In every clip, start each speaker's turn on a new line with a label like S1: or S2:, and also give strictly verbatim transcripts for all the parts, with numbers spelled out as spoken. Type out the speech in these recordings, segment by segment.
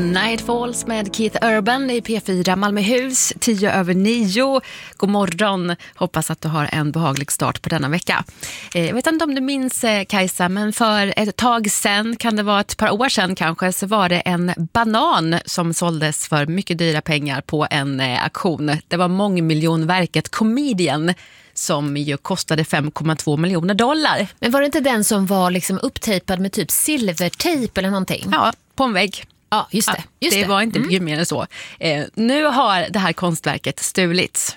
S1: Night Falls med Keith Urban i P fyra Malmöhus, tio över nio. God morgon, hoppas att du har en behaglig start på denna vecka. eh, Jag vet inte om du minns, Kajsa, men för ett tag sedan, kan det vara ett par år sedan kanske, så var det en banan som såldes för mycket dyra pengar på en eh, auktion. Det var mångmiljonverket Comedian som ju kostade fem komma två miljoner dollar.
S2: Men var det inte den som var liksom upptejpad med typ silvertejp eller någonting?
S1: Ja, på en vägg.
S2: Ja, just det. Just
S1: det,
S2: det
S1: var inte mycket mm. mer än så. Eh, nu har det här konstverket stulits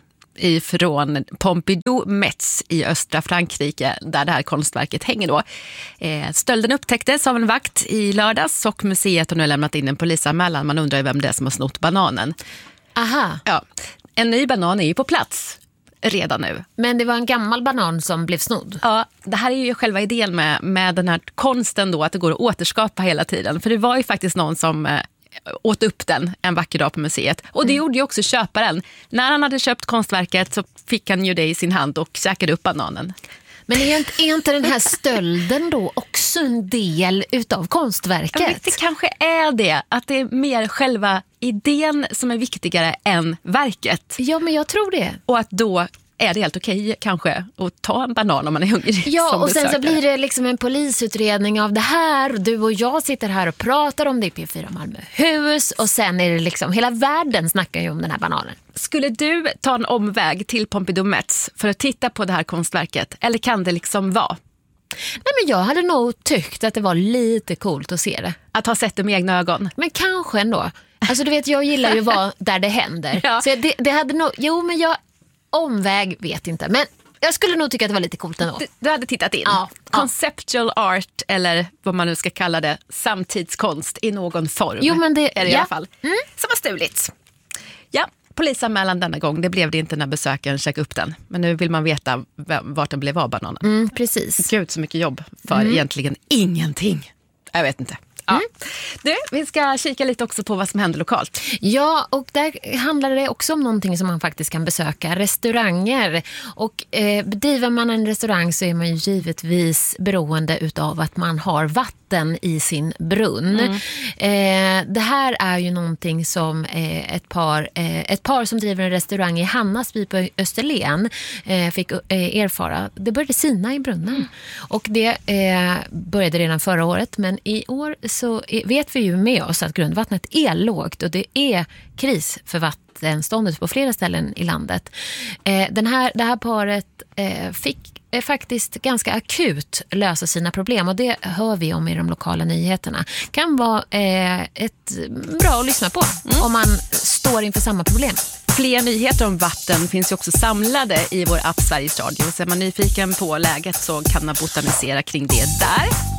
S1: ifrån Pompidou Metz i östra Frankrike, där det här konstverket hänger då. Eh, stölden upptäcktes av en vakt i lördags och museet har nu lämnat in en polisanmälan. Man undrar vem det är som har snott bananen.
S2: Aha.
S1: Ja, en ny banan är ju på plats redan nu.
S2: Men det var en gammal banan som blev snodd.
S1: Ja, det här är ju själva idén med, med den här konsten då, att det går att återskapa hela tiden. För det var ju faktiskt någon som eh, åt upp den en vacker dag på museet. Och det mm. gjorde ju också köparen. När han hade köpt konstverket så fick han ju det i sin hand och käkade upp bananen.
S2: Men är inte, är inte den här stölden då också en del utav konstverket?
S1: Ja, det kanske är det. Att det är mer själva idén som är viktigare än verket.
S2: Ja, men jag tror det.
S1: Och att då är det helt okej kanske att ta en banan om man är hungrig.
S2: Ja, och sen
S1: besökare.
S2: så blir det liksom en polisutredning av det här. Du och jag sitter här och pratar om det i P fyra Malmöhus. Och sen är det liksom, hela världen snackar ju om den här bananen.
S1: Skulle du ta en omväg till Pompidou Metz för att titta på det här konstverket? Eller kan det liksom vara?
S2: Nej, men jag hade nog tyckt att det var lite coolt att se det.
S1: Att ha sett det med egna ögon?
S2: Men kanske ändå. Alltså du vet, jag gillar ju att vara där det händer. Ja. Så det, det hade nog, jo men jag, omväg vet inte. Men jag skulle nog tycka att det var lite coolt ändå.
S1: Du, du hade tittat in.
S2: Ja.
S1: Conceptual ja. art, eller vad man nu ska kalla det, samtidskonst i någon form.
S2: Jo men det
S1: är det
S2: ja.
S1: i alla fall.
S2: Mm.
S1: Som har stulits. Ja, polisanmälan denna gång. Det blev det inte när besökaren checkade upp den. Men nu vill man veta vart den blev av bananen.
S2: Mm, precis.
S1: Gud, så mycket jobb för
S2: mm.
S1: egentligen ingenting. Jag vet inte. Ja. Mm. Du, vi ska kika lite också på vad som händer lokalt.
S2: Ja, och där handlar det också om någonting som man faktiskt kan besöka. Restauranger. Och eh, bedriver man en restaurang så är man ju givetvis beroende utav att man har vatten i sin brunn. Mm. Eh, det här är ju någonting som eh, ett, par, eh, ett par som driver en restaurang i Hannasby på Österlen eh, fick eh, erfara. Det började sina i brunnen. Mm. Och det eh, började redan förra året, men i år så vet vi ju med oss att grundvattnet är lågt och det är kris för vattenståndet på flera ställen i landet. Eh, den här, det här paret eh, fick eh, faktiskt ganska akut lösa sina problem och det hör vi om i de lokala nyheterna. Kan vara eh, ett bra att lyssna på mm. om man står inför samma problem.
S1: Fler nyheter om vatten finns ju också samlade i vår app Sveriges Radio. Så är man nyfiken på läget så kan man botanisera kring det där.